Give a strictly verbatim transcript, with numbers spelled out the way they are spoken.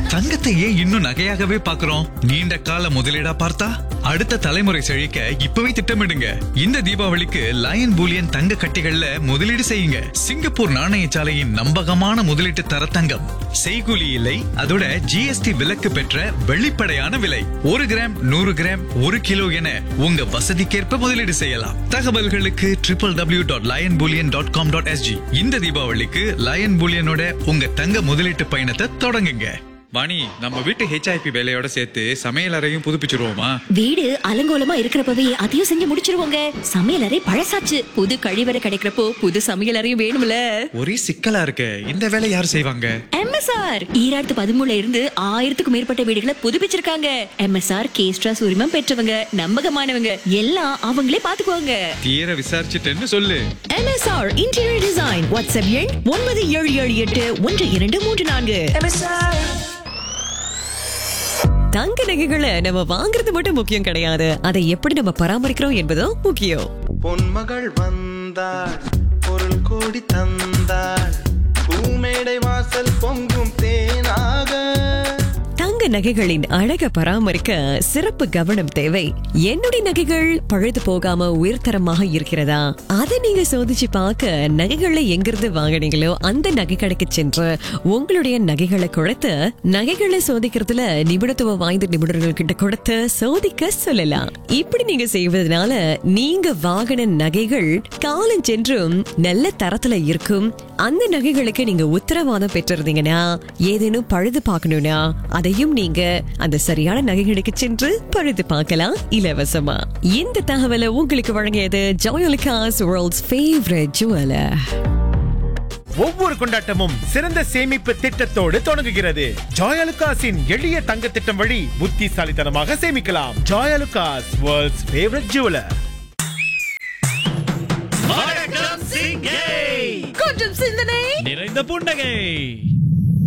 தங்கத்தை ஏன் இன்னும் நகையாகவே பாக்குறோம்? நீண்ட கால முதலீடா பார்த்தா அடுத்த தலைமுறை செழிக்க இப்பவே திட்டமிடுங்க. இந்த தீபாவளிக்கு லயன் பூலியன் தங்க கட்டிகள்ல முதலீடு செய்யுங்க. சிங்கப்பூர் நாணயசாலையின் நம்பகமான முதலீட்டு தர தங்கம். செய்கூலி இல்லை, அதோட ஜிஎஸ்டி விலக்கு பெற்ற வெளிப்படையான விலை. ஒரு கிராம், நூறு கிராம், ஒரு கிலோ என உங்க வசதிக்கேற்ப முதலீடு செய்யலாம். தகவல்களுக்கு triple W dot line Boolean dot com dot SG. இந்த தீபாவளிக்கு லயன் பூலியனோட உங்க தங்க முதலீட்டு பயணத்தை தொடங்குங்க. வாணி, நம்ம வீட்டு ஹெச்ஐபி வேலையோட சேர்த்து சமையல் அறையும் புதுப்பிச்சிருவோமா? வீடு அலங்கோலமா இருக்கிறப்பவே அதையும் செஞ்சு முடிச்சிருவோங்க. சமையல் அறை பழசாச்சு, புது கழிவறை கிடைக்கிறப்போ புது சமையல் அறையும் வேணும்ல. ஒரே சிக்கலா இருக்கு. இந்த வேலை யார் செய்வாங்க? எம்எஸ்ஆர் ஈராயிரத்து பதிமூணுல இருந்து ஆயிரத்துக்கும் மேற்பட்ட வீடுகளை புதுப்பிச்சிருக்காங்க. எம்எஸ்ஆர் கேஸ்ட்ராஸ் உரிமம் பெற்றவங்க, நம்பகமானவங்க, எல்லாம் அவங்களே பாத்துக்குவாங்க. தீர விசாரிச்சுட்டேன்னு சொல்லு. MSR interior design. வாட்ஸ்அப் எண் ஒன்பது ஏழு ஏழு எட்டு ஒன்று இரண்டு மூன்று நான்கு. தங்க நகைகளை நம்ம வாங்குறது மட்டும் முக்கியம் கிடையாது, அதை எப்படி நம்ம பராமரிக்கிறோம் என்பதும் முக்கியம். பொன்மகள் வந்தாள், பொருள் கோடி தந்தாள், பூமேடை வாசல் பொங்கும் தேனாக. தங்க நகைகளின் அழக பராமரிக்க சிறப்பு கவனம் தேவை. என்னுடைய நகைகள் பழுது போகாம உயர்தரமாக இருக்கிறதா, அதை நீங்க சோதிச்சு பார்க்க நகைகளை எங்கிருந்து வாங்கினீங்களோ அந்த நகை கடைக்கு சென்று உங்களுடைய நகைகளை கொடுத்து நகைகளை சோதிக்கிறதுல நிபுணத்துவம் வாய்ந்த நிபுணர்கள் கிட்ட கொடுத்து சோதிக்க சொல்லலாம். இப்படி நீங்க செய்வதனால நீங்க வாங்கின நகைகள் காலம் சென்றும் நல்ல தரத்துல இருக்கும். அந்த நகைகளுக்கு நீங்க உத்தரவாதம் பெற்றிருந்தீங்கன்னா ஏதேனும் பழுது பார்க்கணும்னா அதையும் நீங்க அந்த சரியான நகைகளுக்கு சென்று பழுது பார்க்கலாம் இலவசமா. இந்த தகவலை உங்களுக்கு வழங்கியது ஜாயலுகாஸ், வேர்ல்ட்ஸ் ஃபேவரட் ஜுவலர். ஒவ்வொரு கொண்டாட்டமும் சிறந்த சேமிப்பு திட்டத்தோடு தொடங்குகிறது. ஜாயலுகாஸின் எளிய தங்க திட்டம் வழி புத்திசாலித்தனமாக சேமிக்கலாம். Joyalukkas, world's favourite jeweller. வணக்கம் சிங்கை, கொஞ்சம் சிந்தனை நிறைந்த புன்னகை.